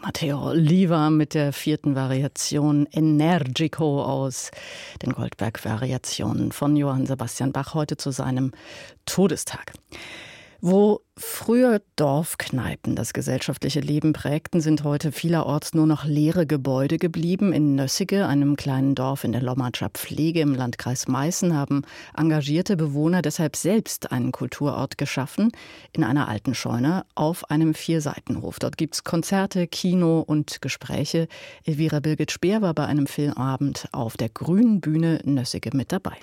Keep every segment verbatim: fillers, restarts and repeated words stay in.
Matteo Oliva mit der vierten Variation Energico aus den Goldberg-Variationen von Johann Sebastian Bach, heute zu seinem Todestag. Wo früher Dorfkneipen das gesellschaftliche Leben prägten, sind heute vielerorts nur noch leere Gebäude geblieben. In Nössige, einem kleinen Dorf in der Lommatscher Pflege im Landkreis Meißen, haben engagierte Bewohner deshalb selbst einen Kulturort geschaffen, in einer alten Scheune auf einem Vierseitenhof. Dort gibt es Konzerte, Kino und Gespräche. Elvira Birgit-Speer war bei einem Filmabend auf der Grünen Bühne Nössige mit dabei.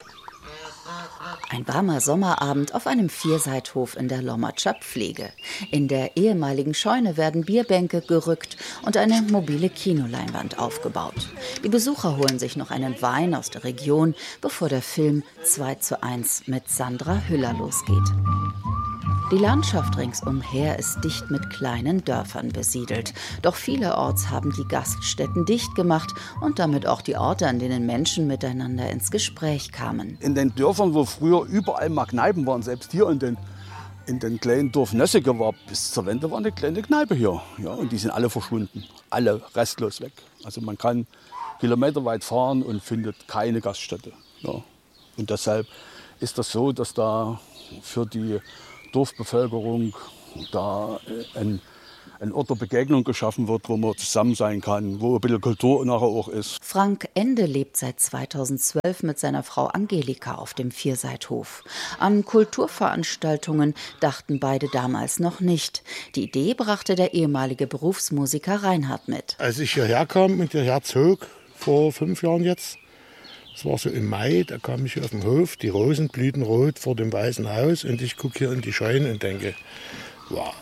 Ein warmer Sommerabend auf einem Vierseithof in der Lommatscher Pflege. In der ehemaligen Scheune werden Bierbänke gerückt und eine mobile Kinoleinwand aufgebaut. Die Besucher holen sich noch einen Wein aus der Region, bevor der Film zwei zu eins mit Sandra Hüller losgeht. Die Landschaft ringsumher ist dicht mit kleinen Dörfern besiedelt. Doch vielerorts haben die Gaststätten dicht gemacht und damit auch die Orte, an denen Menschen miteinander ins Gespräch kamen. In den Dörfern, wo früher überall mal Kneipen waren, selbst hier in den, in den kleinen Dorf Nössige war bis zur Wende war eine kleine Kneipe hier. Ja, und die sind alle verschwunden, alle restlos weg. Also man kann kilometerweit fahren und findet keine Gaststätte. Ja. Und deshalb ist das so, dass da für die Dorfbevölkerung da ein, ein Ort der Begegnung geschaffen wird, wo man zusammen sein kann, wo ein bisschen Kultur nachher auch ist. Frank Ende lebt seit zweitausendzwölf mit seiner Frau Angelika auf dem Vierseithof. An Kulturveranstaltungen dachten beide damals noch nicht. Die Idee brachte der ehemalige Berufsmusiker Reinhard mit. Als ich hierher kam und hierher zog, vor fünf Jahren jetzt, das war so im Mai, da kam ich hier auf den Hof, die Rosen blühten rot vor dem Weißen Haus und ich gucke hier in die Scheune und denke, wow,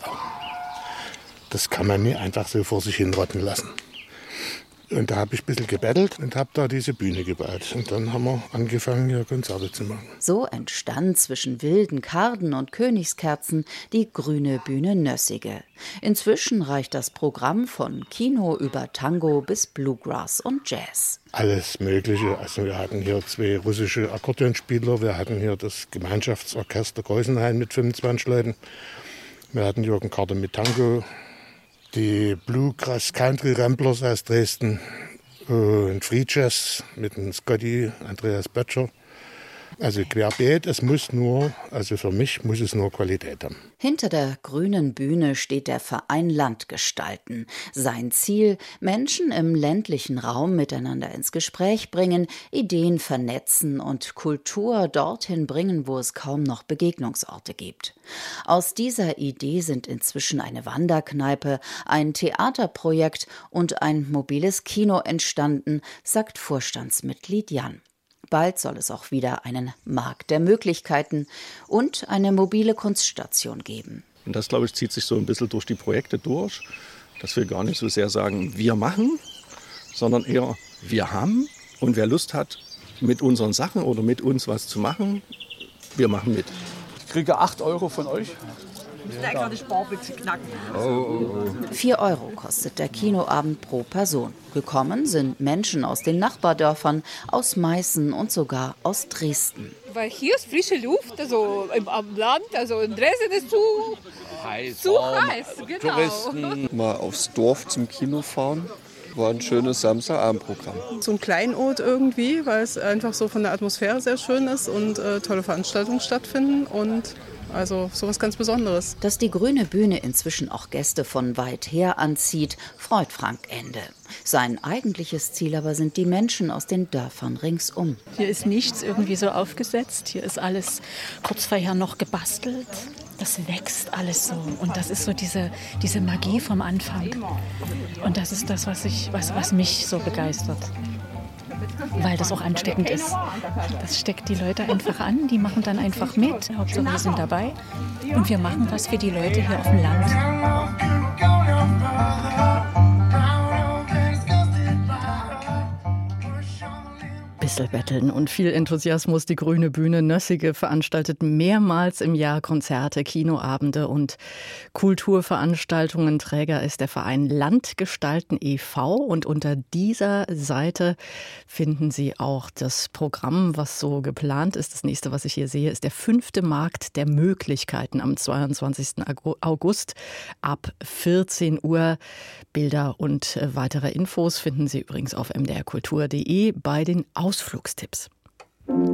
das kann man nicht einfach so vor sich hinrotten lassen. Und da habe ich ein bisschen gebettelt und habe da diese Bühne gebaut. Und dann haben wir angefangen, hier Konzerte zu machen. So entstand zwischen wilden Karden und Königskerzen die Grüne Bühne Nössige. Inzwischen reicht das Programm von Kino über Tango bis Bluegrass und Jazz. Alles Mögliche. Also wir hatten hier zwei russische Akkordeonspieler, wir hatten hier das Gemeinschaftsorchester Greusenhain mit fünfundzwanzig Leuten, wir hatten Jürgen Carter mit Tango, die Bluegrass Country Ramblers aus Dresden und Free Jazz mit dem Scotty Andreas Böttcher. Also querbeet, es muss nur, also für mich muss es nur Qualität haben. Hinter der Grünen Bühne steht der Verein Landgestalten. Sein Ziel, Menschen im ländlichen Raum miteinander ins Gespräch bringen, Ideen vernetzen und Kultur dorthin bringen, wo es kaum noch Begegnungsorte gibt. Aus dieser Idee sind inzwischen eine Wanderkneipe, ein Theaterprojekt und ein mobiles Kino entstanden, sagt Vorstandsmitglied Jan. Bald soll es auch wieder einen Markt der Möglichkeiten und eine mobile Kunststation geben. Und das, glaube ich, zieht sich so ein bisschen durch die Projekte durch, dass wir gar nicht so sehr sagen, wir machen, sondern eher wir haben. Und wer Lust hat, mit unseren Sachen oder mit uns was zu machen, wir machen mit. Ich kriege acht Euro von euch. Vier Euro kostet der Kinoabend pro Person. Gekommen sind Menschen aus den Nachbardörfern, aus Meißen und sogar aus Dresden. Weil hier ist frische Luft, also im, am Land, also in Dresden ist zu heiß, zu heiß genau. Touristen mal aufs Dorf zum Kino fahren. War ein schönes Samstagabendprogramm. So ein Kleinod irgendwie, weil es einfach so von der Atmosphäre sehr schön ist und äh, tolle Veranstaltungen stattfinden und also sowas ganz Besonderes. Dass die Grüne Bühne inzwischen auch Gäste von weit her anzieht, freut Frank Ende. Sein eigentliches Ziel aber sind die Menschen aus den Dörfern ringsum. Hier ist nichts irgendwie so aufgesetzt. Hier ist alles kurz vorher noch gebastelt. Das wächst alles so. Und das ist so diese, diese Magie vom Anfang. Und das ist das, was, ich, was, was mich so begeistert. Weil das auch ansteckend ist. Das steckt die Leute einfach an, die machen dann einfach mit. Hauptsache wir sind dabei und wir machen was für die Leute hier auf dem Land. Bis Bastelbetteln und viel Enthusiasmus. Die Grüne Bühne Nössige veranstaltet mehrmals im Jahr Konzerte, Kinoabende und Kulturveranstaltungen. Träger ist der Verein Landgestalten e V und unter dieser Seite finden Sie auch das Programm, was so geplant ist. Das nächste, was ich hier sehe, ist der fünfte Markt der Möglichkeiten am zweiundzwanzigsten August ab vierzehn Uhr. Bilder und weitere Infos finden Sie übrigens auf m d r kultur punkt d e bei den Ausflugstipps.